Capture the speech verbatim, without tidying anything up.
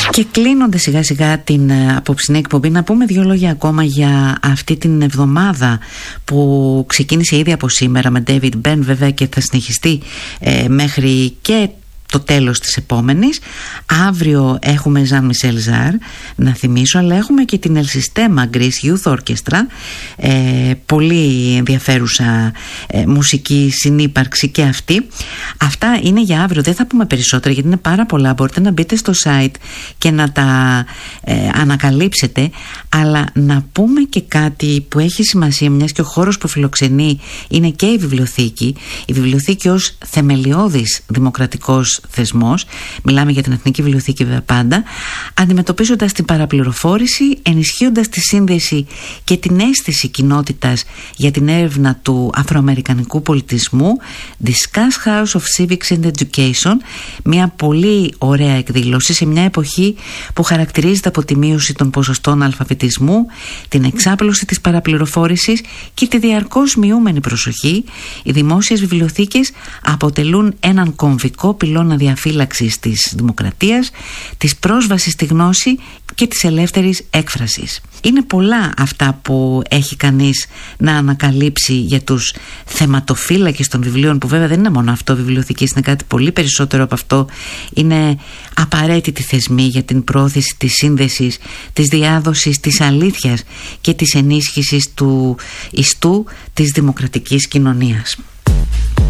Και κλείνοντας σιγά σιγά την απόψινή εκπομπή, να πούμε δύο λόγια ακόμα για αυτή την εβδομάδα που ξεκίνησε ήδη από σήμερα με David Ben, βέβαια, και θα συνεχιστεί ε, μέχρι και το τέλος της επόμενης. Αύριο έχουμε Jean Michel Jarre, να θυμίσω, αλλά έχουμε και την El Sistema Greece Youth Orchestra, ε, πολύ ενδιαφέρουσα ε, μουσική συνύπαρξη και αυτή. Αυτά είναι για αύριο, δεν θα πούμε περισσότερα γιατί είναι πάρα πολλά, μπορείτε να μπείτε στο site και να τα ε, ανακαλύψετε, αλλά να πούμε και κάτι που έχει σημασία, μιας και ο χώρος που φιλοξενεί είναι και η βιβλιοθήκη, η βιβλιοθήκη ως θεμελιώδης δημοκρατικός θεσμός, μιλάμε για την Εθνική Βιβλιοθήκη βέβαια πάντα, αντιμετωπίζοντας την παραπληροφόρηση, ενισχύοντας τη σύνδεση και την αίσθηση κοινότητας για την έρευνα του αφροαμερικανικού πολιτισμού. Discuss House of Civics and Education, μια πολύ ωραία εκδήλωση σε μια εποχή που χαρακτηρίζεται από τη μείωση των ποσοστών αλφαβητισμού, την εξάπλωση της παραπληροφόρησης και τη διαρκώς μειούμενη προσοχή. Οι δημόσιες βιβλιοθήκες αποτελούν έναν κομβικό πυλώνα διαφύλαξης της δημοκρατίας, της πρόσβασης στη γνώση και της ελεύθερης έκφρασης. Είναι πολλά αυτά που έχει κανείς να ανακαλύψει για τους θεματοφύλακες των βιβλίων, που βέβαια δεν είναι μόνο αυτό, βιβλιοθήκες είναι κάτι πολύ περισσότερο από αυτό. Είναι απαραίτητη θεσμή για την πρόθεση της σύνδεσης, της διάδοσης της αλήθειας και της ενίσχυσης του ιστού της δημοκρατικής κοινωνίας.